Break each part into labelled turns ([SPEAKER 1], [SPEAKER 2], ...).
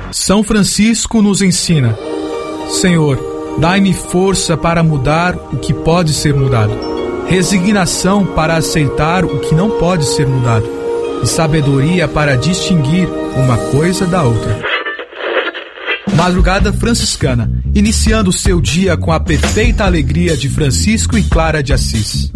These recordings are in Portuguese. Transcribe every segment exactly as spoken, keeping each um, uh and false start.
[SPEAKER 1] São Francisco nos ensina: Senhor, dai-me força para mudar o que pode ser mudado, resignação para aceitar o que não pode ser mudado, e sabedoria para distinguir uma coisa da outra. Madrugada Franciscana, iniciando o seu dia com a perfeita alegria de Francisco e Clara de Assis.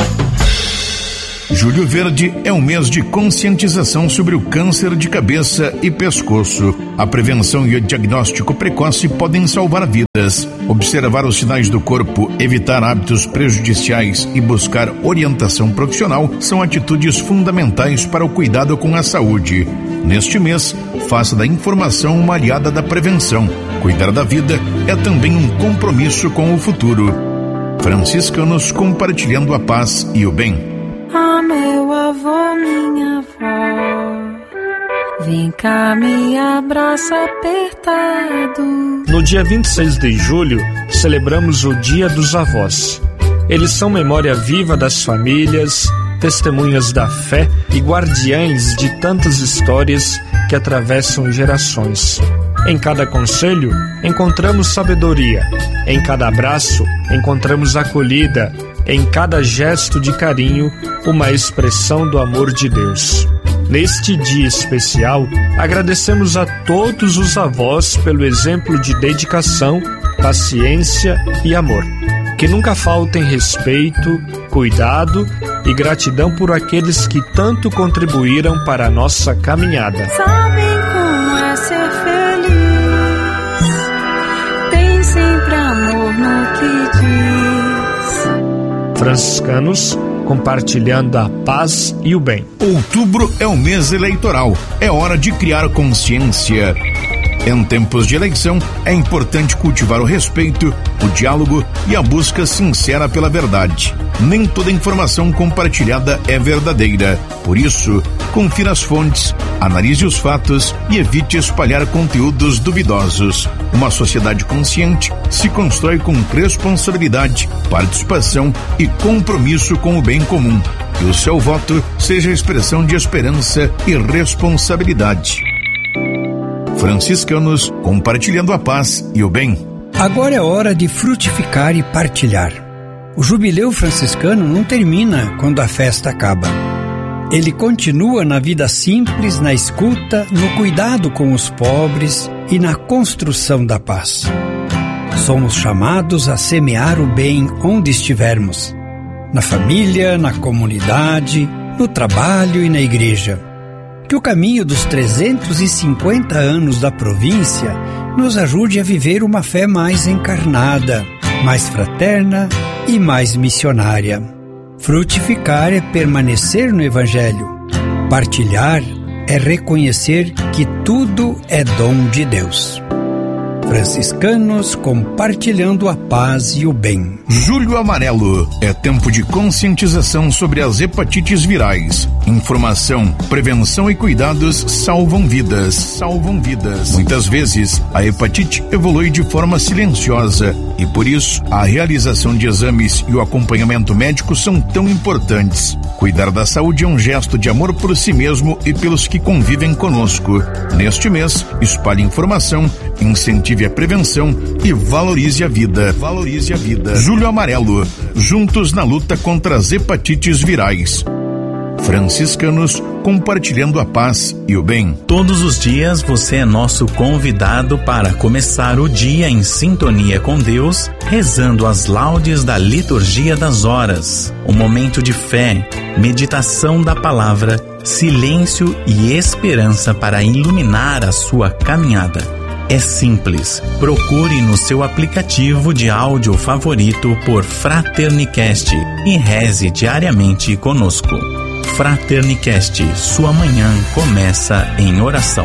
[SPEAKER 2] Julho Verde é um mês de conscientização sobre o câncer de cabeça e pescoço. A prevenção e o diagnóstico precoce podem salvar vidas. Observar os sinais do corpo, evitar hábitos prejudiciais e buscar orientação profissional são atitudes fundamentais para o cuidado com a saúde. Neste mês, faça da informação uma aliada da prevenção. Cuidar da vida é também um compromisso com o futuro. Franciscanos compartilhando a paz e o bem.
[SPEAKER 3] Ah, meu avô, minha avó, vem cá, me abraça apertado.
[SPEAKER 4] No dia vinte e seis de julho, celebramos o Dia dos Avós. Eles são memória viva das famílias, testemunhas da fé e guardiães de tantas histórias que atravessam gerações. Em cada conselho, encontramos sabedoria. Em cada abraço, encontramos acolhida. Em cada gesto de carinho, uma expressão do amor de Deus. Neste dia especial, agradecemos a todos os avós pelo exemplo de dedicação, paciência e amor. Que nunca faltem respeito, cuidado e gratidão por aqueles que tanto contribuíram para a nossa caminhada.
[SPEAKER 3] Sabem como é ser feliz, tem sempre amor no que diz.
[SPEAKER 4] Franciscanos, compartilhando a paz e o bem.
[SPEAKER 2] Outubro é o mês eleitoral. É hora de criar consciência. Em tempos de eleição, é importante cultivar o respeito, o diálogo e a busca sincera pela verdade. Nem toda informação compartilhada é verdadeira. Por isso, confira as fontes, analise os fatos e evite espalhar conteúdos duvidosos. Uma sociedade consciente se constrói com responsabilidade, participação e compromisso com o bem comum. Que o seu voto seja expressão de esperança e responsabilidade. Franciscanos, compartilhando a paz e o bem.
[SPEAKER 5] Agora é hora de frutificar e partilhar. O jubileu franciscano não termina quando a festa acaba. Ele continua na vida simples, na escuta, no cuidado com os pobres e na construção da paz. Somos chamados a semear o bem onde estivermos, na família, na comunidade, no trabalho e na igreja. Que o caminho dos trezentos e cinquenta anos da província nos ajude a viver uma fé mais encarnada, mais fraterna e mais missionária. Frutificar é permanecer no Evangelho. Partilhar é reconhecer que tudo é dom de Deus. Franciscanos compartilhando a paz e o bem.
[SPEAKER 2] Julho Amarelo é tempo de conscientização sobre as hepatites virais. Informação, prevenção e cuidados salvam vidas. Salvam vidas. Muitas vezes, a hepatite evolui de forma silenciosa e por isso a realização de exames e o acompanhamento médico são tão importantes. Cuidar da saúde é um gesto de amor por si mesmo e pelos que convivem conosco. Neste mês, espalhe informação, incentive a prevenção e valorize a vida. Valorize a vida. Julho Amarelo, juntos na luta contra as hepatites virais. Franciscanos compartilhando a paz e o bem.
[SPEAKER 6] Todos os dias você é nosso convidado para começar o dia em sintonia com Deus, rezando as laudes da liturgia das horas. Um momento de fé, meditação da palavra, silêncio e esperança para iluminar a sua caminhada. É simples. Procure no seu aplicativo de áudio favorito por Fraternicast e reze diariamente conosco. Fraternicast, sua manhã começa em oração.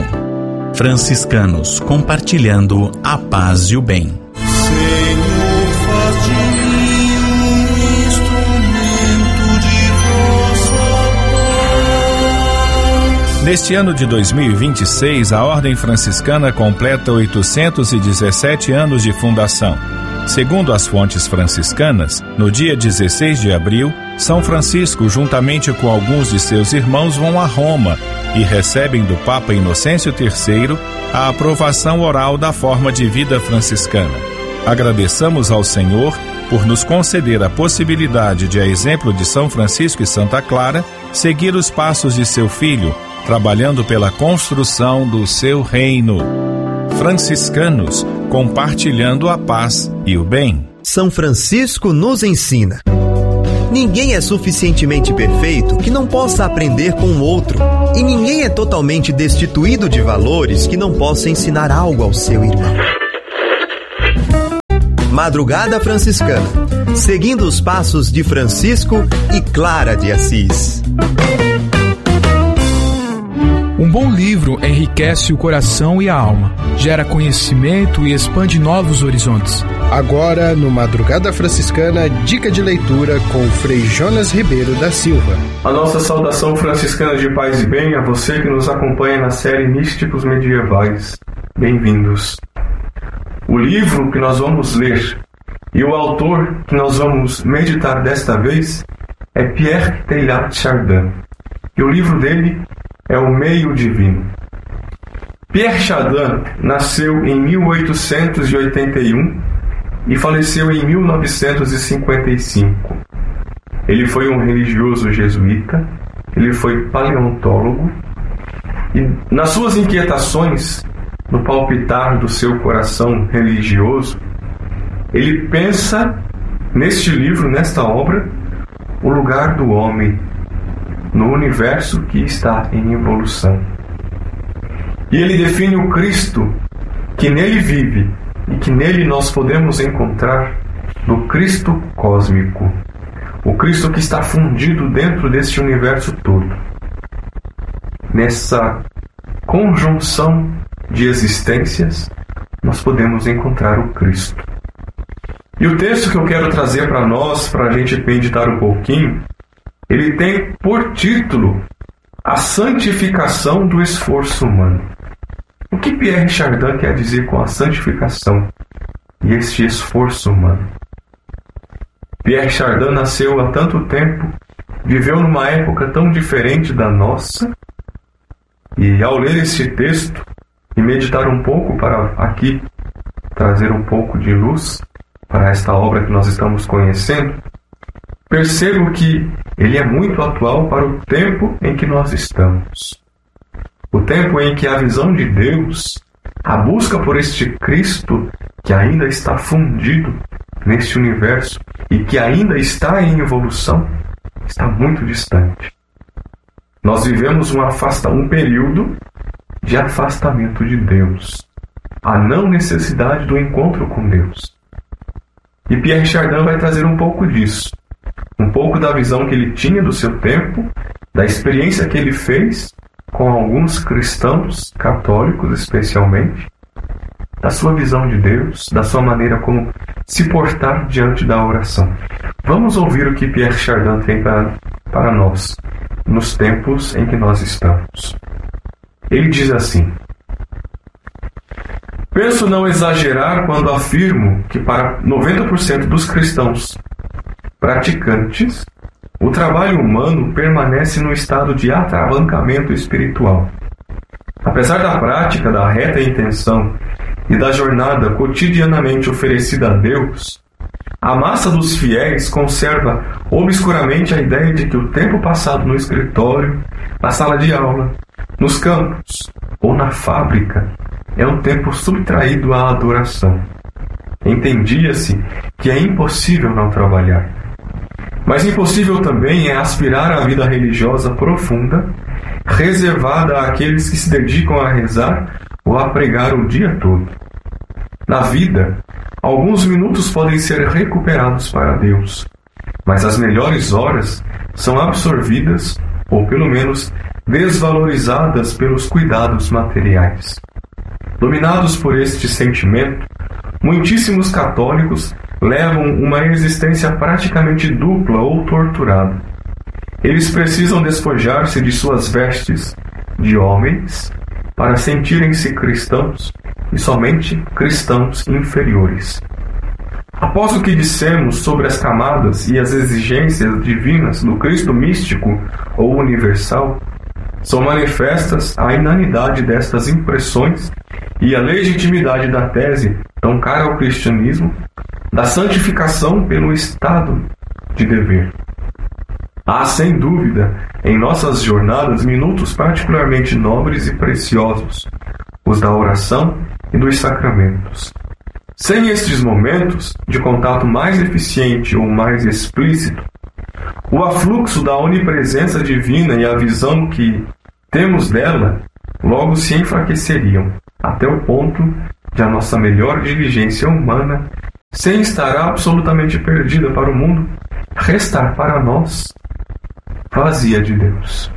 [SPEAKER 6] Franciscanos compartilhando a paz e o bem.
[SPEAKER 7] Senhor, faz de mim um instrumento de vossa paz.
[SPEAKER 8] Neste ano de dois mil e vinte e seis, a Ordem Franciscana completa oitocentos e dezessete anos de fundação. Segundo as fontes franciscanas, no dia dezesseis de abril, São Francisco, juntamente com alguns de seus irmãos, vão a Roma e recebem do Papa Inocêncio terceiro a aprovação oral da forma de vida franciscana. Agradeçamos ao Senhor por nos conceder a possibilidade de, a exemplo de São Francisco e Santa Clara, seguir os passos de seu filho, trabalhando pela construção do seu reino. Franciscanos, compartilhando a paz e o bem.
[SPEAKER 9] São Francisco nos ensina: ninguém é suficientemente perfeito que não possa aprender com o outro, e ninguém é totalmente destituído de valores que não possa ensinar algo ao seu irmão. Madrugada Franciscana, seguindo os passos de Francisco e Clara de Assis.
[SPEAKER 1] Um bom livro enriquece o coração e a alma, gera conhecimento e expande novos horizontes.
[SPEAKER 10] Agora, no Madrugada Franciscana, dica de leitura com Frei Jonas Ribeiro da Silva.
[SPEAKER 11] A nossa saudação franciscana de paz e bem a você que nos acompanha na série Místicos Medievais. Bem-vindos. O livro que nós vamos ler e o autor que nós vamos meditar desta vez é Pierre Teilhard de Chardin. E o livro dele é O Meio Divino. Pierre Chardin nasceu em mil oitocentos e oitenta e um e faleceu em mil novecentos e cinquenta e cinco. Ele foi um religioso jesuíta, ele foi paleontólogo e nas suas inquietações, no palpitar do seu coração religioso, ele pensa neste livro, nesta obra, o lugar do homem no universo que está em evolução. E ele define o Cristo que nele vive e que nele nós podemos encontrar no Cristo cósmico, o Cristo que está fundido dentro deste universo todo. Nessa conjunção de existências, nós podemos encontrar o Cristo. E o texto que eu quero trazer para nós, para a gente meditar um pouquinho, ele tem por título A Santificação do Esforço Humano. O que Pierre Chardin quer dizer com a santificação e este esforço humano? Pierre Chardin nasceu há tanto tempo, viveu numa época tão diferente da nossa, e ao ler este texto e meditar um pouco para aqui trazer um pouco de luz para esta obra que nós estamos conhecendo, percebo que ele é muito atual para o tempo em que nós estamos. O tempo em que a visão de Deus, a busca por este Cristo que ainda está fundido neste universo e que ainda está em evolução, está muito distante. Nós vivemos um, afasta, um período de afastamento de Deus, a não necessidade do encontro com Deus. E Pierre Chardin vai trazer um pouco disso, um pouco da visão que ele tinha do seu tempo, da experiência que ele fez com alguns cristãos, católicos especialmente, da sua visão de Deus, da sua maneira como se portar diante da oração. Vamos ouvir o que Pierre Chardin tem para, para nós, nos tempos em que nós estamos. Ele diz assim: penso não exagerar quando afirmo que para noventa por cento dos cristãos praticantes, o trabalho humano permanece no estado de atravancamento espiritual. Apesar da prática da reta intenção e da jornada cotidianamente oferecida a Deus, a massa dos fiéis conserva obscuramente a ideia de que o tempo passado no escritório, na sala de aula, nos campos ou na fábrica é um tempo subtraído à adoração. Entendia-se que é impossível não trabalhar. Mas impossível também é aspirar à vida religiosa profunda, reservada àqueles que se dedicam a rezar ou a pregar o dia todo. Na vida, alguns minutos podem ser recuperados para Deus, mas as melhores horas são absorvidas, ou pelo menos desvalorizadas pelos cuidados materiais. Dominados por este sentimento, muitíssimos católicos levam uma existência praticamente dupla ou torturada. Eles precisam despojar-se de suas vestes de homens para sentirem-se cristãos e somente cristãos inferiores. Após o que dissemos sobre as camadas e as exigências divinas do Cristo místico ou universal, são manifestas a inanidade destas impressões e a legitimidade da tese, tão cara ao cristianismo, da santificação pelo estado de dever. Há, sem dúvida, em nossas jornadas, minutos particularmente nobres e preciosos, os da oração e dos sacramentos. Sem estes momentos de contato mais eficiente ou mais explícito, o afluxo da onipresença divina e a visão que temos dela logo se enfraqueceriam, até o ponto de a nossa melhor diligência humana, sem estar absolutamente perdida para o mundo, restar para nós vazia de Deus.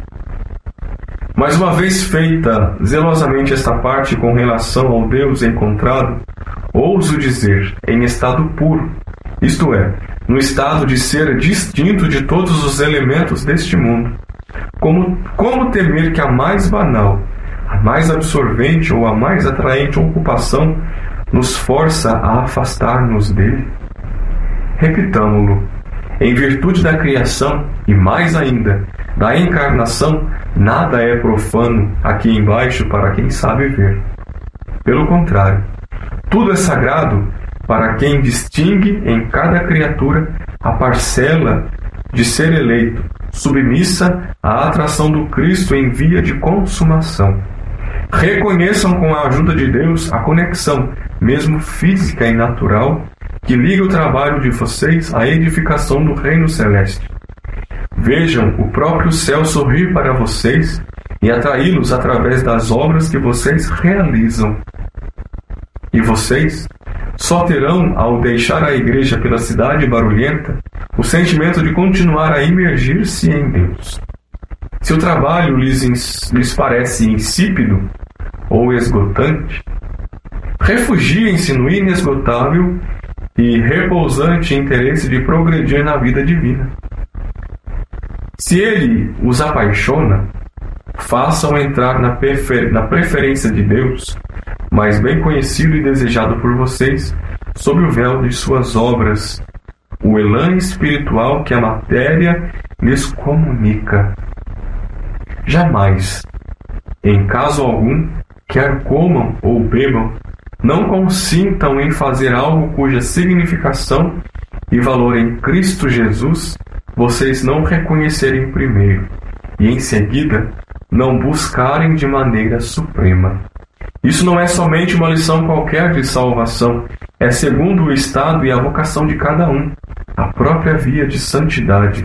[SPEAKER 11] Mas uma vez feita zelosamente esta parte com relação ao Deus encontrado, ouso dizer, em estado puro, isto é, no estado de ser distinto de todos os elementos deste mundo, como, como temer que a mais banal, a mais absorvente ou a mais atraente ocupação nos força a afastar-nos dele? Repitamo-lo, em virtude da criação e, mais ainda, da encarnação, nada é profano aqui embaixo para quem sabe ver. Pelo contrário, tudo é sagrado para quem distingue em cada criatura a parcela de ser eleito, submissa à atração do Cristo em via de consumação. Reconheçam com a ajuda de Deus a conexão, mesmo física e natural, que liga o trabalho de vocês à edificação do reino celeste. Vejam o próprio céu sorrir para vocês e atraí-los através das obras que vocês realizam. E vocês só terão, ao deixar a igreja pela cidade barulhenta, o sentimento de continuar a imergir-se em Deus. Se o trabalho lhes, lhes parece insípido ou esgotante, refugiem-se no inesgotável e repousante interesse de progredir na vida divina. Se ele os apaixona, façam entrar na, prefer- na preferência de Deus, mas bem conhecido e desejado por vocês, sob o véu de suas obras, o elan espiritual que a matéria lhes comunica. Jamais, em caso algum, quer comam ou bebam, não consintam em fazer algo cuja significação e valor em Cristo Jesus vocês não reconhecerem primeiro, e em seguida não buscarem de maneira suprema. Isso não é somente uma lição qualquer de salvação, é segundo o estado e a vocação de cada um, a própria via de santidade.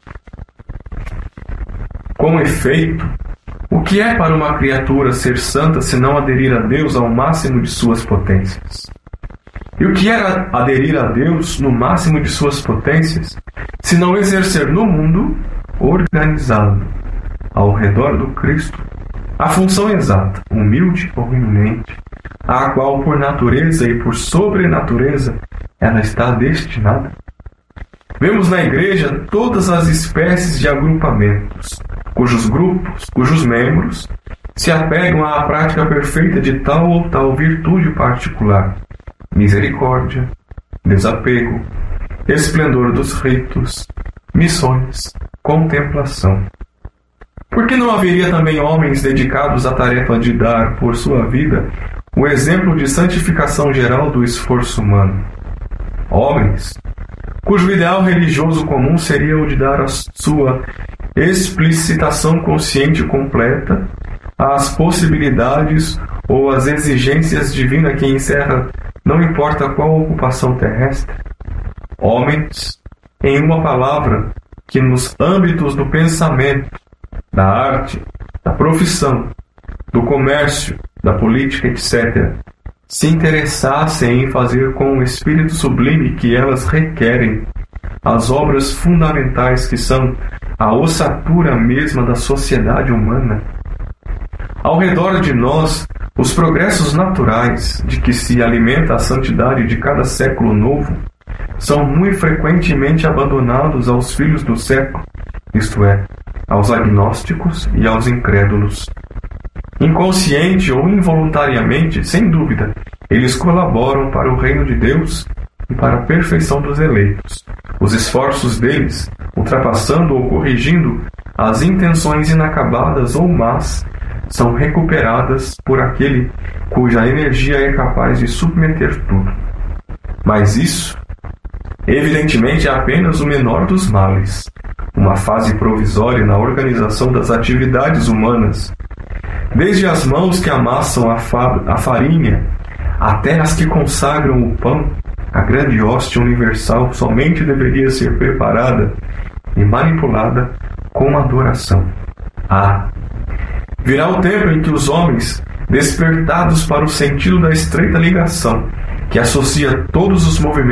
[SPEAKER 11] Com efeito, o que é para uma criatura ser santa se não aderir a Deus ao máximo de suas potências? E o que era aderir a Deus no máximo de suas potências se não exercer no mundo, organizado, ao redor do Cristo, a função exata, humilde ou iminente, à qual por natureza e por sobrenatureza ela está destinada? Vemos na Igreja todas as espécies de agrupamentos, cujos grupos, cujos membros, se apegam à prática perfeita de tal ou tal virtude particular: misericórdia, desapego, esplendor dos ritos, missões, contemplação. Por que não haveria também homens dedicados à tarefa de dar, por sua vida, o exemplo de santificação geral do esforço humano? Homens cujo ideal religioso comum seria o de dar a sua explicitação consciente completa às possibilidades ou às exigências divinas que encerra não importa qual ocupação terrestre. Homens, em uma palavra, que nos âmbitos do pensamento, da arte, da profissão, do comércio, da política, etcétera, se interessassem em fazer com o espírito sublime que elas requerem as obras fundamentais que são a ossatura mesma da sociedade humana. Ao redor de nós, os progressos naturais de que se alimenta a santidade de cada século novo são muito frequentemente abandonados aos filhos do século, isto é, aos agnósticos e aos incrédulos. Inconsciente ou involuntariamente, sem dúvida, eles colaboram para o reino de Deus e para a perfeição dos eleitos. Os esforços deles, ultrapassando ou corrigindo as intenções inacabadas ou más são recuperadas por aquele cuja energia é capaz de submeter tudo. Mas isso, evidentemente, é apenas o menor dos males, uma fase provisória na organização das atividades humanas. Desde as mãos que amassam a, fa- a farinha até as que consagram o pão, a grande hóstia universal somente deveria ser preparada e manipulada com adoração. Ah, virá o tempo em que os homens, despertados para o sentido da estreita ligação que associa todos os movimentos